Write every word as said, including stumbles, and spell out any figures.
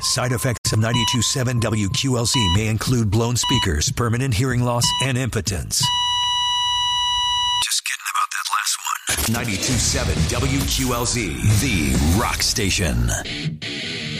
Side effects of ninety-two point seven W Q L C may include blown speakers, permanent hearing loss, and impotence. Just kidding about that last one. ninety-two point seven W Q L Z, the rock station.